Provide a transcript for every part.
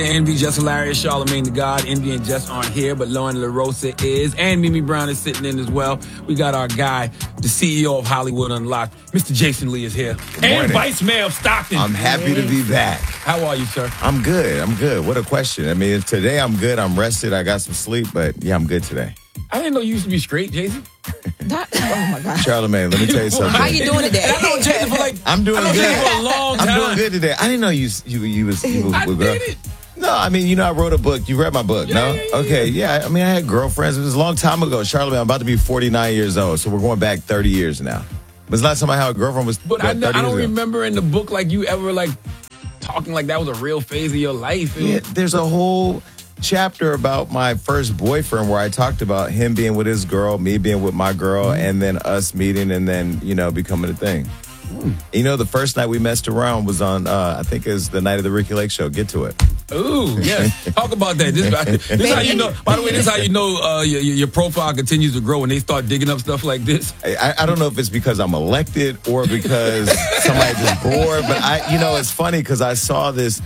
Envy, Just Hilarious, Charlamagne the God. Envy and Just aren't here, but Lauren LaRosa is. And Mimi Brown is sitting in as well. We got our guy, the CEO of Hollywood Unlocked, Mr. Jason Lee is here. And Vice Mayor of Stockton. I'm happy to be back. How are you, sir? I'm good. What a question. I mean, today I'm good. I'm rested. I got some sleep, but yeah, I'm good today. I didn't know you used to be straight, Jason. Oh, my God. Charlamagne, let me tell you something. How you doing today? I know Jason for I'm doing good. For a long time. I'm doing good today. I didn't know you was I girl. did it. No, I mean, I wrote a book. You read my book, no? Yeah. Okay, yeah. I mean, I had girlfriends. It was a long time ago. Charlamagne, I'm about to be 49 years old, so we're going back 30 years now. But the last time I had a girlfriend was But I don't remember in the book like you ever like talking like that was a real phase of your life. Yeah, there's a whole chapter about my first boyfriend where I talked about him being with his girl, me being with my girl, and then us meeting and then, becoming a thing. The first night we messed around was on, I think it was the night of the Ricky Lake show. Get to it. Ooh, yes. Talk about that. This how you know. By the way, this is how you know your profile continues to grow when they start digging up stuff like this. I don't know if it's because I'm elected or because somebody just bored, but it's funny because I saw this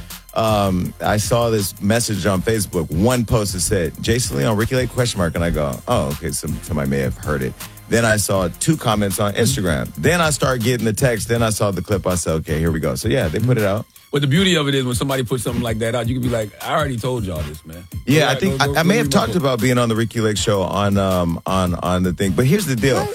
message on Facebook. One post that said, Jason Lee on Ricky Lake ? And I go, oh, okay, somebody may have heard it. Then I saw 2 comments on Instagram. Then I started getting the text. Then I saw the clip. I said, okay, here we go. So, yeah, they put it out. But the beauty of it is when somebody puts something like that out, you can be like, I already told y'all this, man. Yeah, I think I may have talked about being on the Ricky Lake show on the thing. But here's the deal.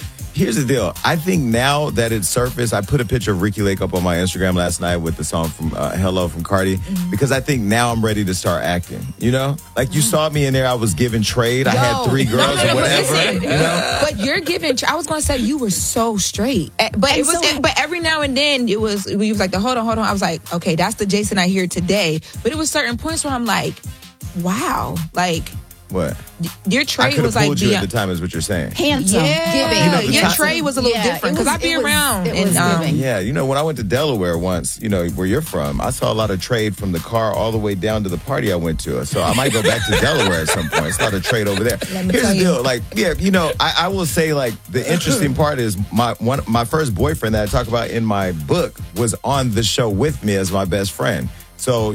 I think now that it's surfaced, I put a picture of Ricky Lake up on my Instagram last night with the song from Hello from Cardi, because I think now I'm ready to start acting. Like you saw me in there, I was giving trade. I had 3 girls or whatever. Listen, but you're giving. I was going to say you were so straight, but it was. But every now and then we was like, hold on. I was like, okay, that's the Jason I hear today. But it was certain points where I'm like, wow, like. What? Your trade was like like you at the time is what you're saying. Handsome, giving. Your trade was a little different because I be around. Yeah, when I went to Delaware once, where you're from, I saw a lot of trade from the car all the way down to the party I went to. So I might go back to Delaware at some point. It's a lot of trade over there. Here's the deal, I will say the interesting part is my first boyfriend that I talk about in my book was on the show with me as my best friend. So,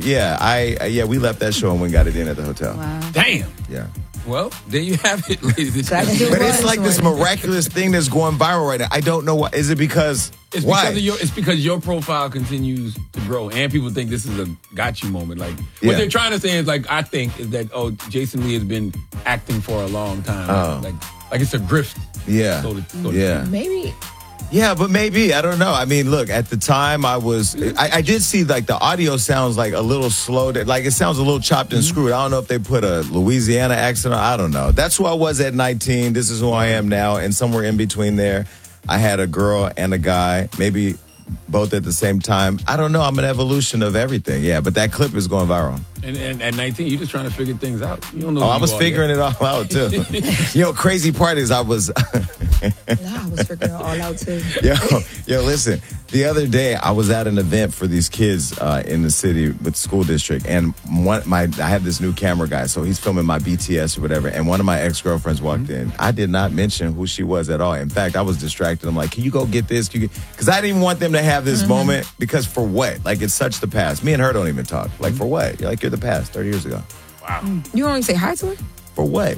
we left that show and we got it in at the hotel. Wow. Damn. Yeah. Well, there you have it, ladies and gentlemen. But it's like this miraculous thing that's going viral right now. I don't know why. Is it because... Why? It's because your profile continues to grow and people think this is a got you moment. Like, what they're trying to say is, I think, is that, Jason Lee has been acting for a long time. Oh. Like it's a grift. Yeah. Maybe... Yeah, but maybe. I don't know. I mean, look, at the time I did see the audio sounds like a little slow. Like it sounds a little chopped and screwed. I don't know if they put a Louisiana accent on. I don't know. That's who I was at 19. This is who I am now. And somewhere in between there, I had a girl and a guy, maybe both at the same time. I don't know. I'm an evolution of everything. Yeah, but that clip is going viral. And at 19, you're just trying to figure things out. You don't know. I was figuring it all out, too. Crazy part is I was figuring it all out, too. Yo, listen. The other day, I was at an event for these kids in the city with school district, and I had this new camera guy, so he's filming my BTS or whatever, and one of my ex-girlfriends walked in. I did not mention who she was at all. In fact, I was distracted. I'm like, can you go get this? Because I didn't even want them to have this moment, because for what? Like, it's such the past. Me and her don't even talk. Like, for what? You're the past, 30 years ago. Wow. You don't even say hi to her? For what?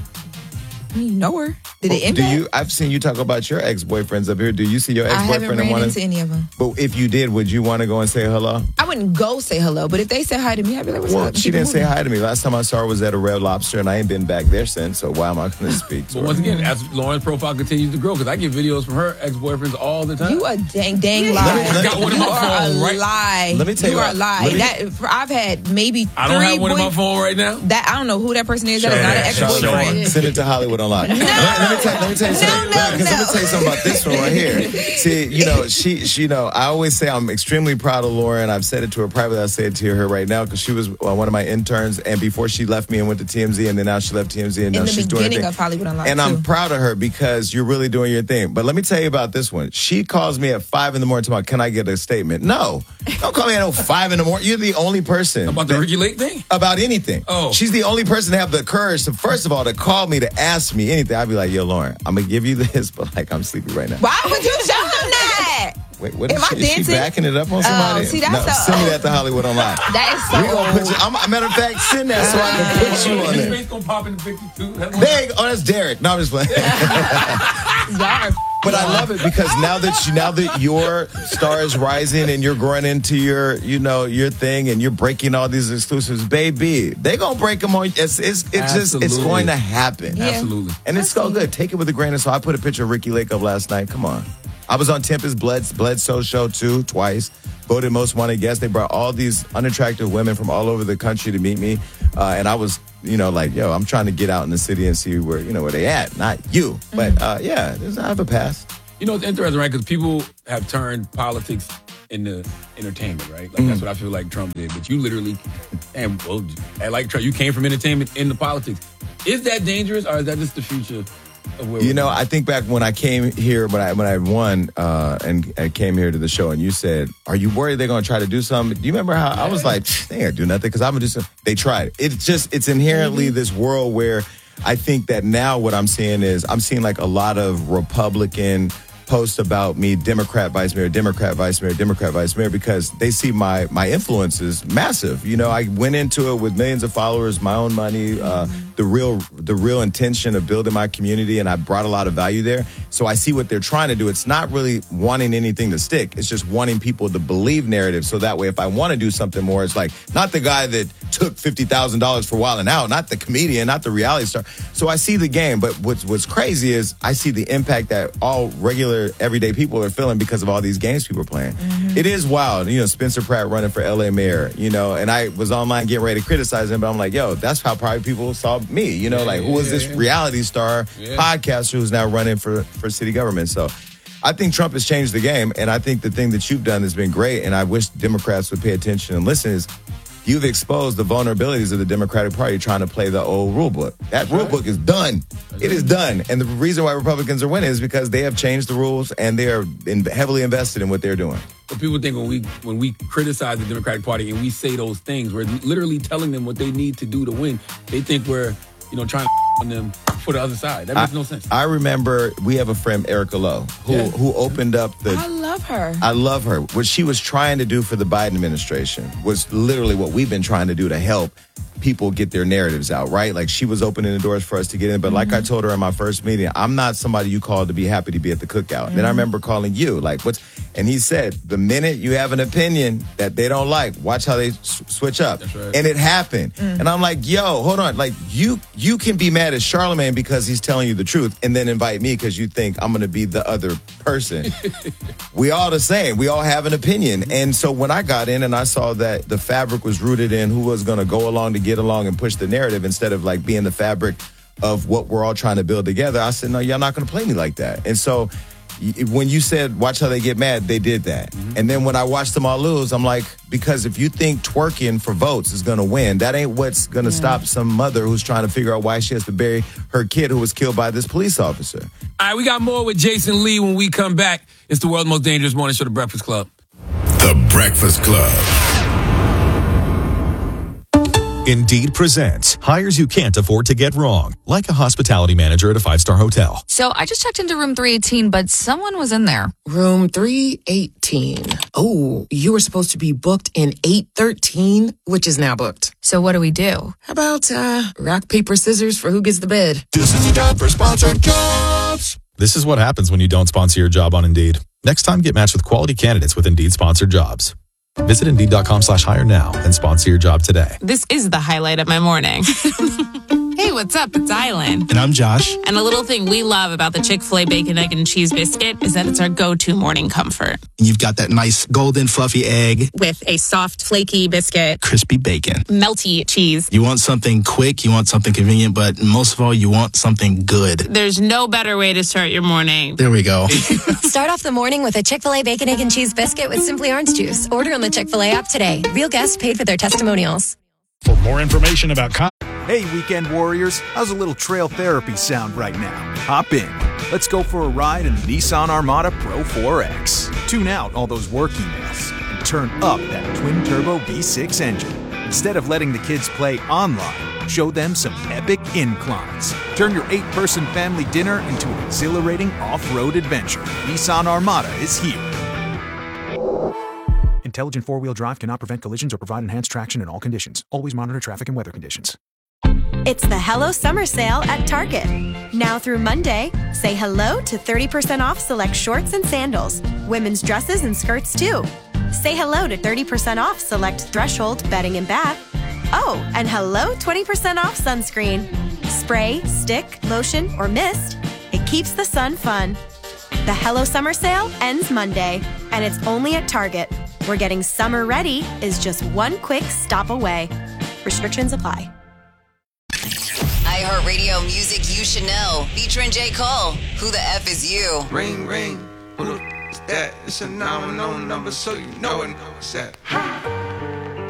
You know her. Did it end? I've seen you talk about your ex-boyfriends up here. Do you see your ex-boyfriend? I haven't ran into any of them. But if you did, would you want to go and say hello? I wouldn't go say hello, but if they said hi to me, I'd be like, what's up? She didn't say hi to me. Last time I saw her was at a Red Lobster, and I ain't been back there since, so why am I going to speak to her? Once again, as Lauren's profile continues to grow, because I get videos from her ex-boyfriends all the time. You a dang lie. I got one in my phone, right? Lie. Let me tell you. You are a lie. I've had maybe I don't have one in my phone right now. I don't know who that person is. That is not an ex-boyfriend. Send it to Hollywood Unlocked. Let me tell you something. Let me tell you something about this one right here. See, she I always say I'm extremely proud of Lauren. I've said it to her privately. I say it to her right now because she was one of my interns, and before she left me and went to TMZ, and then now she left TMZ, and now she's doing her thing. In the beginning of Hollywood Unlocked, and I'm proud of her because you're really doing your thing. But let me tell you about this one. She calls me at 5 a.m. tomorrow. Can I get a statement? No, don't call me at 5 a.m. You're the only person about the Ricky Lake thing. About anything. Oh, she's the only person to have the courage to, first of all, to call me to ask me anything. I'd be like, yo, Lauren, I'm gonna give you this, but I'm sleepy right now. Why would you show them that? Wait, what Am I is she dancing? backing it up on somebody? See, that's send me that to Hollywood Online. That is so We gonna put you, matter of fact, send that so I can put you on His there. face gonna pop into 52. There you go. Oh, that's Derek. No, I'm just playing. But I love it because now that your star is rising and you're growing into your thing and you're breaking all these exclusives, baby, they gonna break them on. It's going to happen. Yeah. Absolutely. And it's so good. Take it with a grain of salt. I put a picture of Ricky Lake up last night. Come on. I was on Tempest Bledsoe show too, twice. Voted most wanted guest. They brought all these unattractive women from all over the country to meet me. And I was, I'm trying to get out in the city and see where they at, not you. But I have a pass. It's interesting, right? Because people have turned politics into entertainment, right? Like that's what I feel like Trump did. But you literally, like Trump, you came from entertainment into politics. Is that dangerous, or is that just the future of where we're going? I think back when I came here, when I won and I came here to the show, and you said, "Are you worried they're going to try to do something?" Do you remember how I was like, "They ain't gonna do nothing," because I'm gonna do something. They tried. It's inherently this world where I think that now what I'm seeing like a lot of Republican posts about me, Democrat vice mayor, because they see my influence is massive. I went into it with millions of followers, my own money, the real intention of building my community, and I brought a lot of value there. So I see what they're trying to do. It's not really wanting anything to stick. It's just wanting people to believe narrative. So that way, if I want to do something more, it's like not the guy that took $50,000 for Wildin' Out, not the comedian, not the reality star. So I see the game. But what's crazy is I see the impact that all regular everyday people are feeling because of all these games people are playing. It is wild. Spencer Pratt running for LA mayor, and I was online getting ready to criticize him, but I'm like, yo, that's how probably people saw me, who was this reality star podcaster who's now running for city government. So I think Trump has changed the game, and I think the thing that you've done has been great, and I wish Democrats would pay attention and listen, is you've exposed the vulnerabilities of the Democratic Party trying to play the old rule book. That rule book is done. It is done. And the reason why Republicans are winning is because they have changed the rules and they are heavily invested in what they're doing. But people think when we criticize the Democratic Party and we say those things, we're literally telling them what they need to do to win. They think we're, trying to on them for the other side. That makes no sense. I remember we have a friend, Erica Lowe, who opened up I love her. I love her. What she was trying to do for the Biden administration was literally what we've been trying to do to help people get their narratives out, right? Like she was opening the doors for us to get in. But like I told her in my first meeting, I'm not somebody you call to be happy to be at the cookout. Then I remember calling you, and he said, the minute you have an opinion that they don't like, watch how they switch up. That's right. And it happened. And I'm like, yo, hold on. Like you can be mad at Charlamagne because he's telling you the truth and then invite me because you think I'm going to be the other person. We all the same. We all have an opinion. And so when I got in and I saw that the fabric was rooted in who was going to go along to get along and push the narrative instead of like being the fabric of what we're all trying to build together, I said, no, y'all not going to play me like that. And so when you said, watch how they get mad, they did that. And then when I watched them all lose, I'm like, because if you think twerking for votes is going to win, that ain't what's going to stop some mother who's trying to figure out why she has to bury her kid who was killed by this police officer. All right, we got more with Jason Lee when we come back. It's the world's most dangerous morning show, The Breakfast Club. The Breakfast Club. Indeed presents hires you can't afford to get wrong, like a hospitality manager at a 5-star hotel. So I just checked into room 318, but someone was in there. Room 318. Oh, you were supposed to be booked in 813, which is now booked. So what do we do? How about rock, paper, scissors for who gets the bed? This is time for sponsored jobs. This is what happens when you don't sponsor your job on Indeed. Next time, get matched with quality candidates with Indeed sponsored jobs. Visit Indeed.com/hire now and sponsor your job today. This is the highlight of my morning. Hey, what's up? It's Island. And I'm Josh. And a little thing we love about the Chick-fil-A Bacon, Egg, and Cheese Biscuit is that it's our go-to morning comfort. And you've got that nice golden fluffy egg. With a soft, flaky biscuit. Crispy bacon. Melty cheese. You want something quick, you want something convenient, but most of all, you want something good. There's no better way to start your morning. There we go. Start off the morning with a Chick-fil-A Bacon, Egg, and Cheese Biscuit with Simply Orange Juice. Order on the Chick-fil-A app today. Real guests paid for their testimonials. For more information about Hey, weekend warriors, how's a little trail therapy sound right now? Hop in. Let's go for a ride in the Nissan Armada Pro 4X. Tune out all those work emails and turn up that twin-turbo V6 engine. Instead of letting the kids play online, show them some epic inclines. Turn your 8-person family dinner into an exhilarating off-road adventure. Nissan Armada is here. Intelligent four-wheel drive cannot prevent collisions or provide enhanced traction in all conditions. Always monitor traffic and weather conditions. It's the Hello Summer Sale at Target. Now through Monday, say hello to 30% off select shorts and sandals, women's dresses and skirts too. Say hello to 30% off select Threshold bedding and bath. Oh, and hello 20% off sunscreen. Spray, stick, lotion, or mist, it keeps the sun fun. The Hello Summer Sale ends Monday, and it's only at Target, where getting summer ready is just one quick stop away. Restrictions apply. iHeartRadio music you should know, featuring J. Cole. Who the F is you? Ring, ring. Who the f is that? It's a 910 number, so you know it. What's that?